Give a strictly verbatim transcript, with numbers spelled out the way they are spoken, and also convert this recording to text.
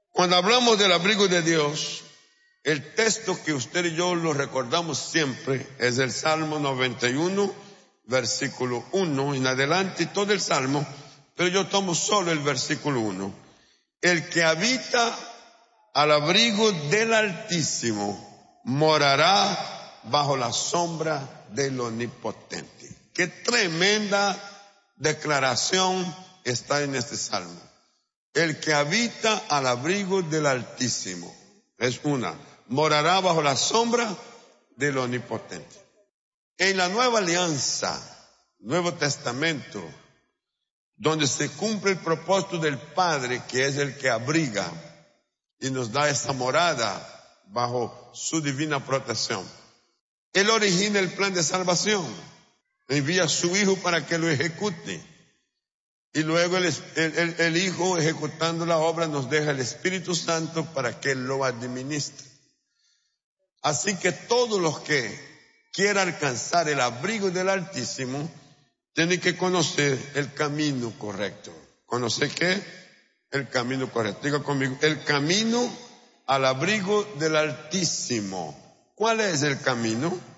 Cuando hablamos del abrigo de Dios, el texto que usted y yo lo recordamos siempre es el Salmo noventa y uno, versículo uno en adelante, y todo el Salmo, pero yo tomo solo el versículo uno. El que habita al abrigo del Altísimo morará bajo la sombra del Omnipotente. Qué tremenda declaración está en este Salmo. El que habita al abrigo del Altísimo, es una, morará bajo la sombra del Omnipotente. En la Nueva Alianza, Nuevo Testamento, donde se cumple el propósito del Padre, que es el que abriga y nos da esa morada bajo su divina protección. Él origina el plan de salvación, envía a su Hijo para que lo ejecute. Y luego el, el, el Hijo, ejecutando la obra, nos deja el Espíritu Santo para que Él lo administre. Así que todos los que quieran alcanzar el abrigo del Altísimo tienen que conocer el camino correcto. ¿Conocer qué? El camino correcto. Diga conmigo, el camino al abrigo del Altísimo. ¿Cuál es el camino?